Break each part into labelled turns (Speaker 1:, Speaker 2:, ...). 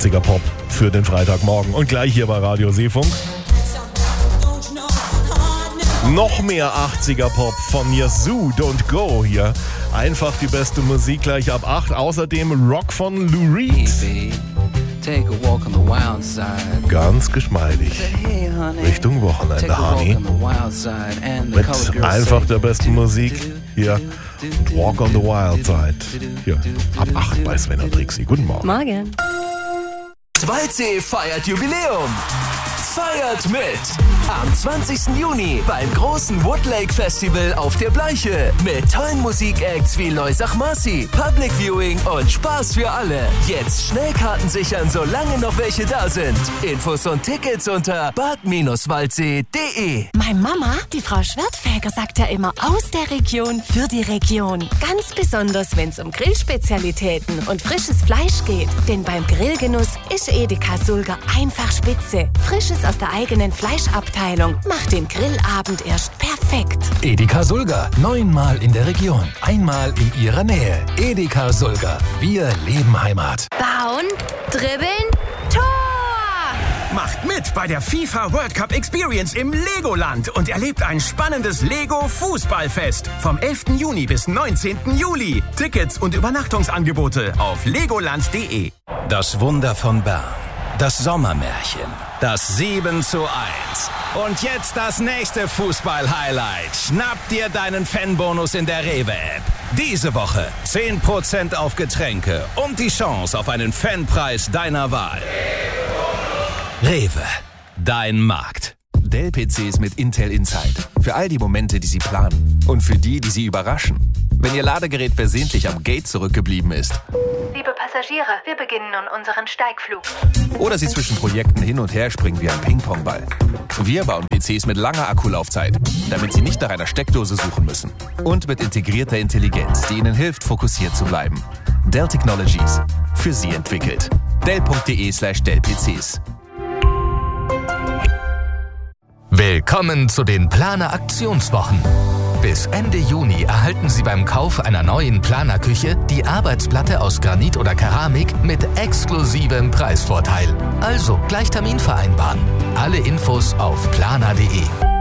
Speaker 1: 80er Pop für den Freitagmorgen. Und gleich hier bei Radio Seefunk. Noch mehr 80er Pop von Yazoo, Don't Go hier. Einfach die beste Musik gleich ab 8. Außerdem Rock von Lou Reed.
Speaker 2: Take a walk on the wild side.
Speaker 1: Ganz geschmeidig.
Speaker 2: Hey, honey,
Speaker 1: Richtung Wochenende, Honey. Mit einfach der besten Musik. Hier, Walk on the Wild Side. Hier, ab 8 bei Sven und Trixi. Guten Morgen.
Speaker 3: Morgen.
Speaker 4: Waldsee feiert Jubiläum. Feiert mit! Am 20. Juni beim großen Woodlake Festival auf der Bleiche. Mit tollen Musikacts wie Loisach Marcy, Public Viewing und Spaß für alle. Jetzt Schnellkarten sichern, solange noch welche da sind. Infos und Tickets unter bad-waldsee.de.
Speaker 3: Meine Mama, die Frau Schwertfeger, sagt ja immer aus der Region für die Region. Ganz besonders, wenn es um Grillspezialitäten und frisches Fleisch geht. Denn beim Grillgenuss ist Edeka Sulger einfach spitze. Frisches aus der eigenen Fleischabteilung macht den Grillabend erst perfekt.
Speaker 4: Edeka Sulger. 9-mal in der Region. Einmal in ihrer Nähe. Edeka Sulger. Wir leben Heimat.
Speaker 3: Bauen, dribbeln, Tor!
Speaker 5: Macht mit bei der FIFA World Cup Experience im Legoland und erlebt ein spannendes Lego-Fußballfest vom 11. Juni bis 19. Juli. Tickets und Übernachtungsangebote auf legoland.de.
Speaker 4: Das Wunder von Bern. Das Sommermärchen. Das 7:1. Und jetzt das nächste Fußball-Highlight. Schnapp dir deinen Fanbonus in der Rewe-App. Diese Woche 10% auf Getränke und die Chance auf einen Fanpreis deiner Wahl. Rewe, dein Markt. Dell-PCs mit Intel Inside. Für all die Momente, die Sie planen. Und für die Sie überraschen. Wenn Ihr Ladegerät versehentlich am Gate zurückgeblieben ist.
Speaker 6: Liebe Passagiere, wir beginnen nun unseren Steigflug.
Speaker 4: Oder Sie zwischen Projekten hin und her springen wie ein Ping-Pong-Ball. Wir bauen PCs mit langer Akkulaufzeit, damit Sie nicht nach einer Steckdose suchen müssen. Und mit integrierter Intelligenz, die Ihnen hilft, fokussiert zu bleiben. Dell Technologies. Für Sie entwickelt. Dell.de/Dell-PCs.
Speaker 7: Willkommen zu den Planer Aktionswochen. Bis Ende Juni erhalten Sie beim Kauf einer neuen Planerküche die Arbeitsplatte aus Granit oder Keramik mit exklusivem Preisvorteil. Also gleich Termin vereinbaren. Alle Infos auf planer.de.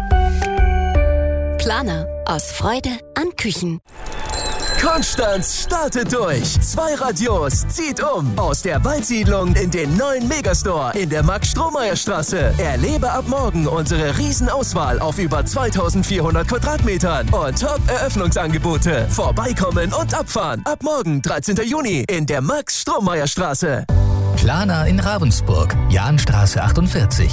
Speaker 3: Planer. Aus Freude an Küchen.
Speaker 4: Konstanz startet durch. 2 Radios zieht um. Aus der Waldsiedlung in den neuen Megastore in der Max-Strohmeier-Straße. Erlebe ab morgen unsere Riesenauswahl auf über 2400 Quadratmetern und Top-Eröffnungsangebote. Vorbeikommen und abfahren. Ab morgen, 13. Juni, in der Max-Strohmeier-Straße.
Speaker 7: Planer in Ravensburg, Jahnstraße 48.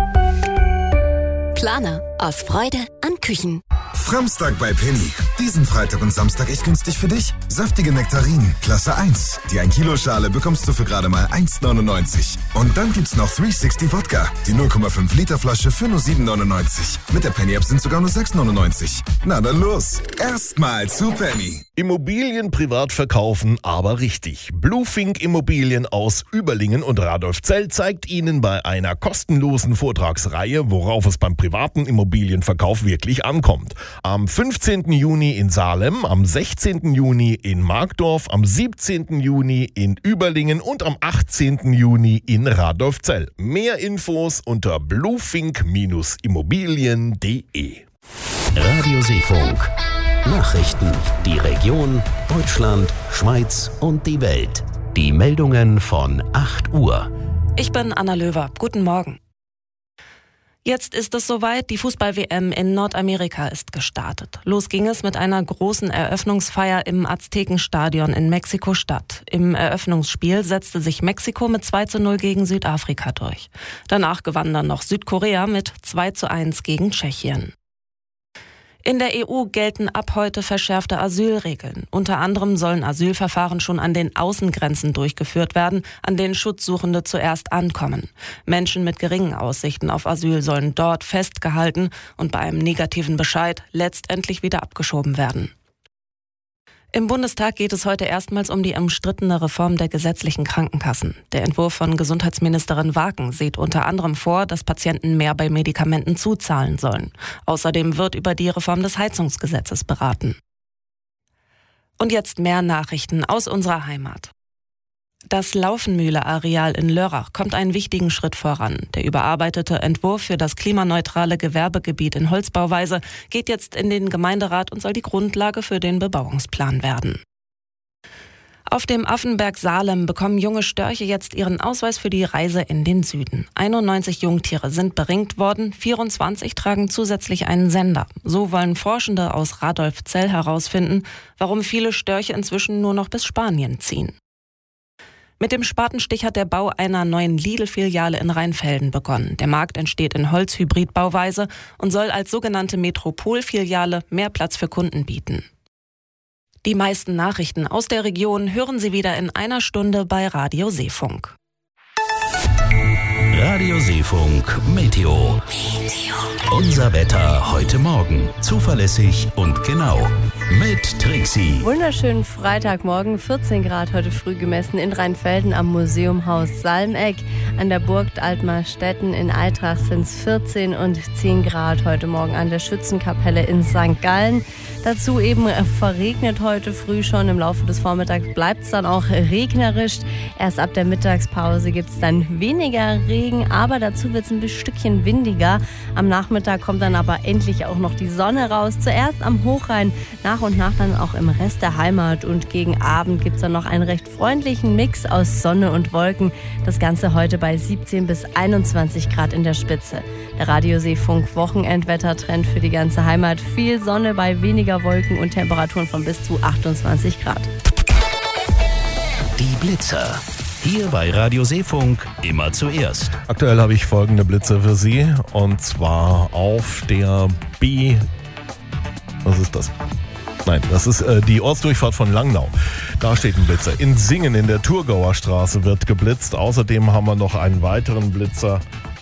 Speaker 3: Planer. Aus Freude an Küchen.
Speaker 8: Framstag bei Penny. Diesen Freitag und Samstag echt günstig für dich. Saftige Nektarinen, Klasse 1. Die 1 Kilo Schale bekommst du für gerade mal 1,99. Und dann gibt's noch 360 Wodka. Die 0,5 Liter Flasche für nur 7,99. Mit der Penny-App sind sogar nur 6,99. Na dann los. Erstmal zu Penny.
Speaker 1: Immobilien privat verkaufen, aber richtig. Bluefink Immobilien aus Überlingen und Radolfzell zeigt Ihnen bei einer kostenlosen Vortragsreihe, worauf es beim privaten Immobilienverkauf wirklich ankommt. Am 15. Juni in Salem, am 16. Juni in Markdorf, am 17. Juni in Überlingen und am 18. Juni in Radolfzell. Mehr Infos unter bluefink-immobilien.de.
Speaker 9: Radio Seefunk. Nachrichten, die Region, Deutschland, Schweiz und die Welt. Die Meldungen von 8 Uhr.
Speaker 10: Ich bin Anna Löwer. Guten Morgen. Jetzt ist es soweit, die Fußball-WM in Nordamerika ist gestartet. Los ging es mit einer großen Eröffnungsfeier im Aztekenstadion in Mexiko-Stadt. Im Eröffnungsspiel setzte sich Mexiko mit 2:0 gegen Südafrika durch. Danach gewann dann noch Südkorea mit 2:1 gegen Tschechien. In der EU gelten ab heute verschärfte Asylregeln. Unter anderem sollen Asylverfahren schon an den Außengrenzen durchgeführt werden, an denen Schutzsuchende zuerst ankommen. Menschen mit geringen Aussichten auf Asyl sollen dort festgehalten und bei einem negativen Bescheid letztendlich wieder abgeschoben werden. Im Bundestag geht es heute erstmals um die umstrittene Reform der gesetzlichen Krankenkassen. Der Entwurf von Gesundheitsministerin Wagen sieht unter anderem vor, dass Patienten mehr bei Medikamenten zuzahlen sollen. Außerdem wird über die Reform des Heizungsgesetzes beraten. Und jetzt mehr Nachrichten aus unserer Heimat. Das Laufenmühle-Areal in Lörrach kommt einen wichtigen Schritt voran. Der überarbeitete Entwurf für das klimaneutrale Gewerbegebiet in Holzbauweise geht jetzt in den Gemeinderat und soll die Grundlage für den Bebauungsplan werden. Auf dem Affenberg Salem bekommen junge Störche jetzt ihren Ausweis für die Reise in den Süden. 91 Jungtiere sind beringt worden, 24 tragen zusätzlich einen Sender. So wollen Forschende aus Radolfzell herausfinden, warum viele Störche inzwischen nur noch bis Spanien ziehen. Mit dem Spatenstich hat der Bau einer neuen Lidl-Filiale in Rheinfelden begonnen. Der Markt entsteht in Holzhybrid-Bauweise und soll als sogenannte Metropol-Filiale mehr Platz für Kunden bieten. Die meisten Nachrichten aus der Region hören Sie wieder in einer Stunde bei Radio Seefunk.
Speaker 9: Radio Seefunk Meteo. Unser Wetter heute Morgen. Zuverlässig und genau. Mit Trixie.
Speaker 11: Wunderschönen Freitagmorgen, 14 Grad heute früh gemessen in Rheinfelden am Museumhaus Salmeck. An der Burg Altmarstetten in Eitrach sind es 14 und 10 Grad heute Morgen an der Schützenkapelle in St. Gallen. Dazu eben verregnet heute früh schon. Im Laufe des Vormittags bleibt es dann auch regnerisch. Erst ab der Mittagspause gibt es dann weniger Regen, aber dazu wird es ein Stückchen windiger. Am Nachmittag kommt dann aber endlich auch noch die Sonne raus. Zuerst am Hochrhein, nach und nach dann auch im Rest der Heimat. Und gegen Abend gibt es dann noch einen recht freundlichen Mix aus Sonne und Wolken. Das Ganze heute bei 17 bis 21 Grad in der Spitze. Der Radio Seefunk Wochenendwettertrend für die ganze Heimat. Viel Sonne bei weniger Wolken und Temperaturen von bis zu 28 Grad.
Speaker 9: Die Blitzer. Hier bei Radio Seefunk immer zuerst.
Speaker 1: Aktuell habe ich folgende Blitze für Sie. Und zwar auf der B... Was ist das? Nein, das ist die Ortsdurchfahrt von Langnau. Da steht ein Blitzer. In Singen in der Thurgauer Straße wird geblitzt. Außerdem haben wir noch einen weiteren Blitzer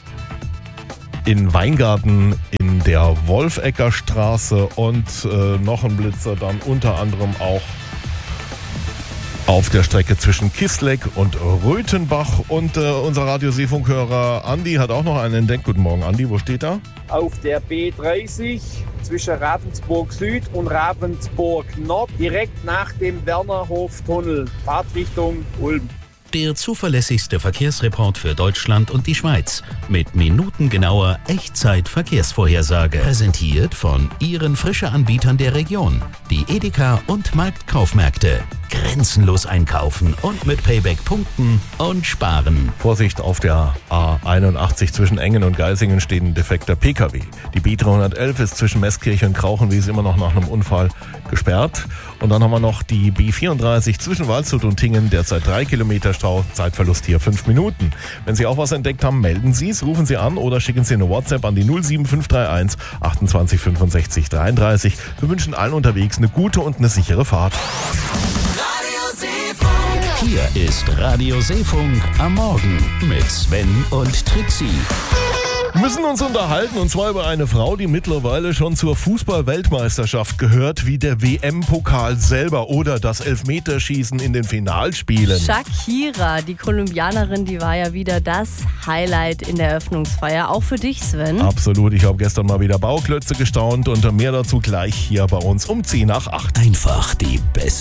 Speaker 1: in Weingarten in der Wolfecker Straße und noch ein Blitzer dann unter anderem auch auf der Strecke zwischen Kisleck und Röthenbach. Und unser Radio Seefunk-Hörer Andi hat auch noch einen entdeckt. Guten Morgen, Andi, wo steht er?
Speaker 12: Auf der B30 zwischen Ravensburg Süd und Ravensburg Nord, direkt nach dem Wernerhof-Tunnel, Fahrtrichtung Ulm.
Speaker 9: Der zuverlässigste Verkehrsreport für Deutschland und die Schweiz. Mit minutengenauer Echtzeit-Verkehrsvorhersage. Präsentiert von Ihren Frische-Anbietern der Region. Die Edeka und Marktkaufmärkte. Grenzenlos einkaufen und mit Payback punkten und sparen.
Speaker 1: Vorsicht, auf der A81 zwischen Engen und Geisingen steht ein defekter PKW. Die B311 ist zwischen Meßkirche und Krauchenwies immer noch nach einem Unfall gesperrt. Und dann haben wir noch die B34 zwischen Waldshut und Tingen, derzeit 3 Kilometer Stau, Zeitverlust hier 5 Minuten. Wenn Sie auch was entdeckt haben, melden Sie es, rufen Sie an oder schicken Sie eine WhatsApp an die 07531 28 65 33. Wir wünschen allen unterwegs eine gute und eine sichere Fahrt.
Speaker 9: Hier ist Radio Seefunk am Morgen mit Sven und Trixie.
Speaker 1: Wir müssen uns unterhalten, und zwar über eine Frau, die mittlerweile schon zur Fußball-Weltmeisterschaft gehört, wie der WM-Pokal selber oder das Elfmeterschießen in den Finalspielen.
Speaker 11: Shakira, die Kolumbianerin, die war ja wieder das Highlight in der Eröffnungsfeier. Auch für dich, Sven.
Speaker 1: Absolut, ich habe gestern mal wieder Bauklötze gestaunt und mehr dazu gleich hier bei uns um 7:50.
Speaker 9: Einfach die beste